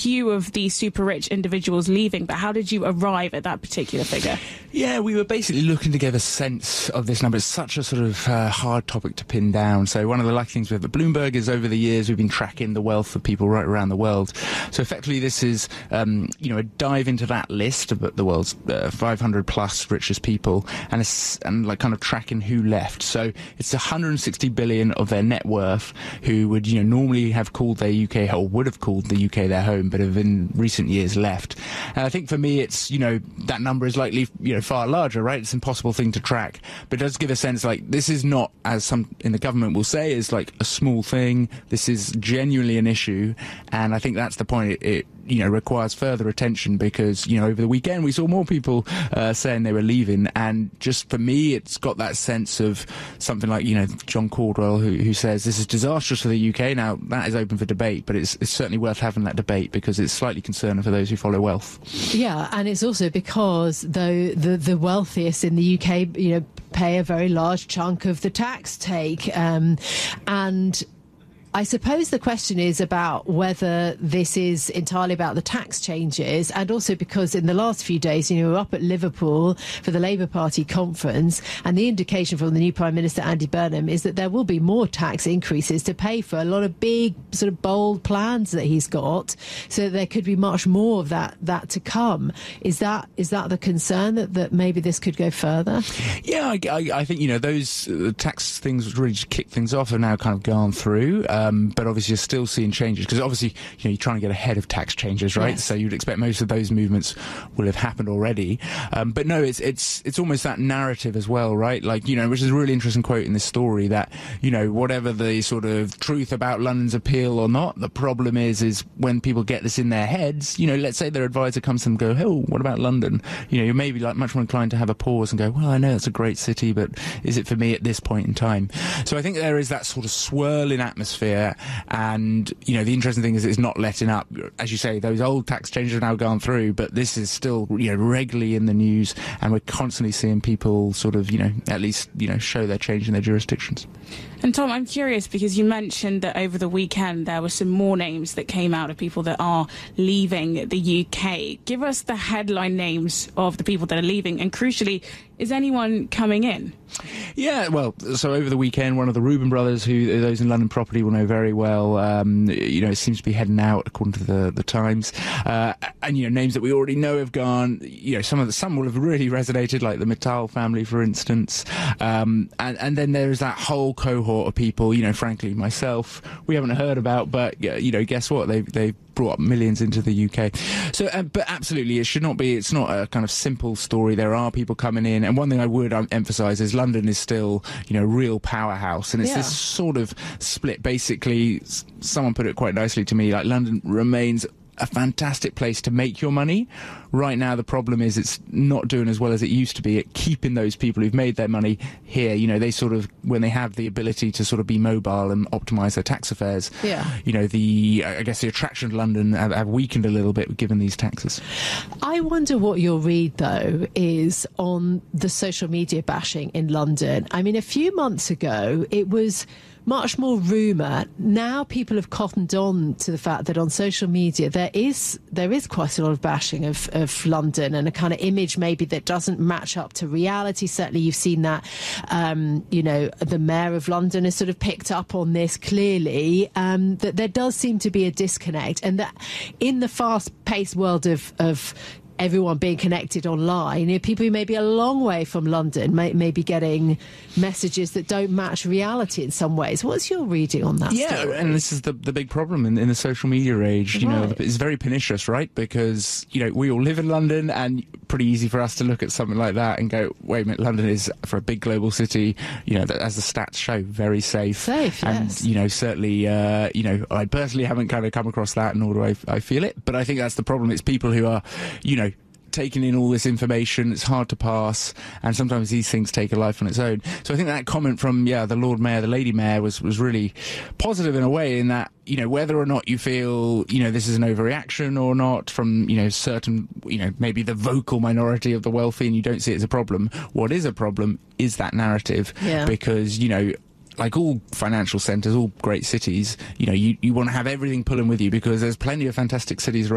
few of these super rich individuals leaving, but how did you arrive at that particular figure? Yeah, we were basically looking to get a sense of this number. It's such a sort of hard topic to pin down. So one of the lucky things with Bloomberg is over the years we've been tracking the wealth of people right around the world. So effectively this is, a dive into that list of the world's 500 plus richest people and like kind of tracking who left. So it's 160 billion of their net worth who would, normally have called their UK, or would have called the UK their home, but have in recent years left. And I think for me it's, that number is likely, far larger, right? It's an impossible thing to track, but it does give a sense like this is not, as some in the government will say, is like a small thing. This is genuinely an issue, and I think that's the point. It requires further attention because, over the weekend we saw more people saying they were leaving, and just for me it's got that sense of something like, John Caldwell who says this is disastrous for the UK. Now that is open for debate, but it's certainly worth having that debate because it's slightly concerning for those who follow wealth. Yeah, and it's also because though the wealthiest in the UK, pay a very large chunk of the tax take, and I suppose the question is about whether this is entirely about the tax changes, and also because in the last few days, we were up at Liverpool for the Labour Party conference, and the indication from the new Prime Minister, Andy Burnham, is that there will be more tax increases to pay for a lot of big, sort of bold plans that he's got, so there could be much more of that to come. Is that the concern that maybe this could go further? Yeah, I think, those tax things really just kick things off have now kind of gone through. But obviously you're still seeing changes because obviously you're trying to get ahead of tax changes, right? Yes. So you'd expect most of those movements will have happened already. But no, it's almost that narrative as well, right? Like, which is a really interesting quote in this story that, whatever the sort of truth about London's appeal or not, the problem is when people get this in their heads, let's say their advisor comes to them and go, oh, what about London? You're maybe like much more inclined to have a pause and go, well, I know it's a great city, but is it for me at this point in time? So I think there is that sort of swirling atmosphere. And, the interesting thing is it's not letting up. As you say, those old tax changes have now gone through, but this is still, regularly in the news, and we're constantly seeing people sort of, at least, show their change in their jurisdictions. And Tom, I'm curious because you mentioned that over the weekend there were some more names that came out of people that are leaving the UK. Give us the headline names of the people that are leaving, and crucially, is anyone coming in? Yeah, well, so over the weekend, one of the Reuben brothers, who those in London property will know very well, it seems to be heading out according to the Times, and names that we already know have gone. Some will have really resonated, like the Mittal family, for instance, and then there is that whole cohort of people, frankly, myself, we haven't heard about, but guess what? They brought up millions into the UK. So, but absolutely, it's not a kind of simple story. There are people coming in, and one thing I would emphasise is London is still, a real powerhouse, and it's this sort of split. Basically, someone put it quite nicely to me, like London remains a fantastic place to make your money. Right now, the problem is it's not doing as well as it used to be at keeping those people who've made their money here. They sort of, when they have the ability to sort of be mobile and optimise their tax affairs, I guess the attraction of London have weakened a little bit given these taxes. I wonder what your read, though, is on the social media bashing in London. I mean, a few months ago, it was much more rumour. Now people have cottoned on to the fact that on social media there is quite a lot of bashing of London, and a kind of image maybe that doesn't match up to reality. Certainly you've seen that, the Mayor of London has sort of picked up on this clearly, that there does seem to be a disconnect, and that in the fast-paced world of everyone being connected online, people who may be a long way from London may be getting messages that don't match reality in some ways. What's your reading on that story? And this is the big problem in the social media age. It's very pernicious, right? Because, we all live in London, and pretty easy for us to look at something like that and go, wait a minute, London is, for a big global city, as the stats show, very safe. Safe, yes. And, certainly, I personally haven't kind of come across that, nor do I feel it. But I think that's the problem. It's people who are, taking in all this information. It's hard to pass, and sometimes these things take a life on its own. So I think that comment from the Lord Mayor, the Lady Mayor, was really positive in a way, in that whether or not you feel this is an overreaction or not from certain maybe the vocal minority of the wealthy, and you don't see it as a problem. What is a problem is that narrative, because like all financial centres, all great cities, you want to have everything pulling with you, because there's plenty of fantastic cities around